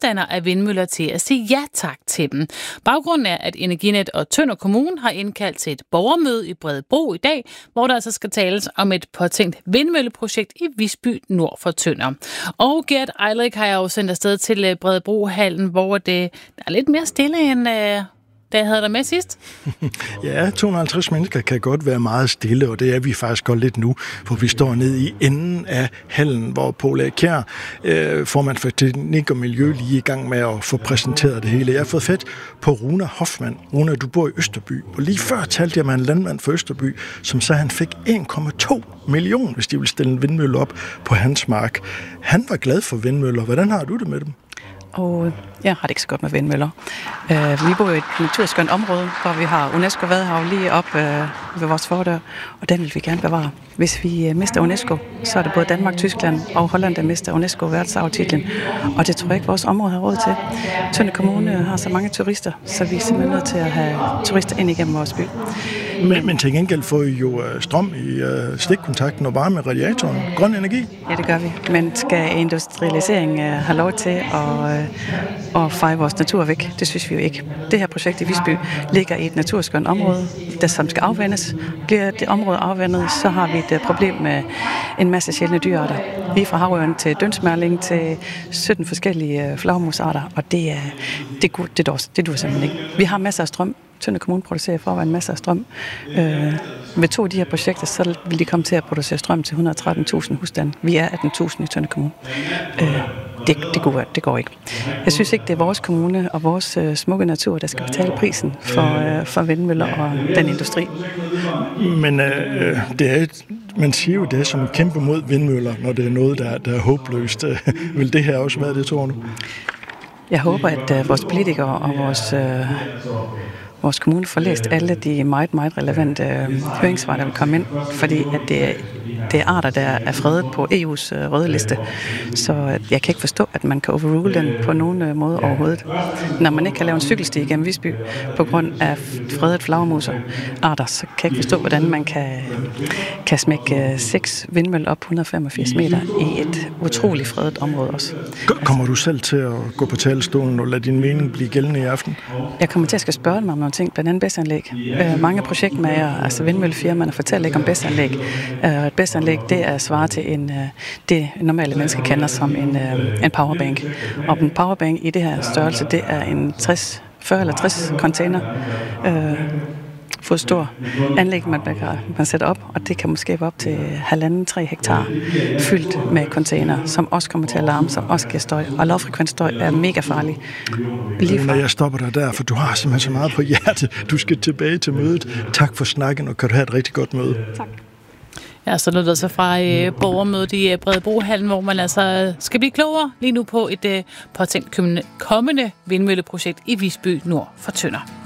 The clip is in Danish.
modstander af vindmøller til at sige ja tak til dem. Baggrunden er, at Energinet og Tønder Kommune har indkaldt til et borgermøde i Bredebro i dag, hvor der altså skal tales om et påtænkt vindmølleprojekt i Visby nord for Tønder. Og Gert Eilerich har jeg jo sendt afsted til Bredebrohallen, hvor det er lidt mere stille end da jeg havde dig med sidst. Ja, 250 mennesker kan godt være meget stille, og det er vi faktisk godt lidt nu, for vi står nede i enden af hallen, hvor Paula Kjær, formand for Teknik og Miljø, lige i gang med at få præsenteret det hele. Jeg har fået fat på Rune Hoffmann. Rune, du bor i Østerby, og lige før talte jeg med en landmand fra Østerby, som sagde, at han fik 1,2 millioner, hvis de ville stille en vindmølle op på hans mark. Han var glad for vindmøller. Hvordan har du det med dem? Og jeg har det ikke så godt med vindmøller. Vi bor i et naturskønt område, hvor vi har UNESCO Vadehav lige op ved vores fordør, og den vil vi gerne bevare. Hvis vi mister UNESCO, så er det både Danmark, Tyskland og Holland, der mister UNESCO verdensarvtitlen, og det tror jeg ikke, vores område har råd til. Tønder Kommune har så mange turister, så vi er simpelthen nødt til at have turister ind igennem vores by. Men til gengæld får I jo strøm i stikkontakten og varme med radiatoren. Grøn energi? Ja, det gør vi. Men skal industrialisering have lov til at feje vores natur væk? Det synes vi jo ikke. Det her projekt i Visby ligger i et naturskønt område, som skal afvandes. Bliver det område afvandet, så har vi et problem med en masse sjældne dyrearter. Lige fra havørn til dønsmærling til 17 forskellige flagmusarter, og det dur simpelthen ikke. Vi har masser af strøm. Tønder Kommune producerer forvejen masser af strøm. Med 2 af de her projekter, så vil de komme til at producere strøm til 113.000 husstande. Vi er 18.000 i Tønder Kommune. Det går ikke. Jeg synes ikke, det er vores kommune og vores smukke natur, der skal betale prisen for vindmøller og den industri. Men man siger jo, det er som at kæmpe mod vindmøller, når det er noget, der er håbløst. Vil det her også være det, tror du? Jeg håber, at vores politikere og vores kommune får læst alle de meget, meget relevante høringssvar, der vil komme ind, fordi at det er arter, der er fredet på EU's røde liste. Så jeg kan ikke forstå, at man kan overrule den på nogen måde overhovedet. Når man ikke kan lave en cykelsti igennem Visby på grund af fredet flagermuserarter, så kan jeg ikke forstå, hvordan man kan smække 6 vindmøller op 185 meter i et utroligt fredet område også. Kommer du selv til at gå på talerstolen og lade din mening blive gældende i aften? Jeg kommer til at skal spørge mig om nogle ting, blandt andet BESS-anlæg. Mange projektmager, altså vindmøllefirmaerne, fortæller ikke om BESS-anlæg. Et BESS-anlæg, det er svaret til det normale mennesker kender som en powerbank. Og en powerbank i det her størrelse, det er en 40 eller 60 container for stor anlæg, man sætter op, og det kan måske være op til 1,5-3 hektar fyldt med container, som også kommer til at larme, som også giver støj. Og lavfrekvensstøj er mega farlig. Når jeg stopper dig der, for du har simpelthen så meget på hjertet. Du skal tilbage til mødet. Tak for snakken, og kan du have et rigtig godt møde. Tak. Ja, så lød det så fra borgermødet i Bredebrohallen, hvor man altså skal blive klogere lige nu på et påtænkt kommende vindmølleprojekt i Visby nord for Tønder.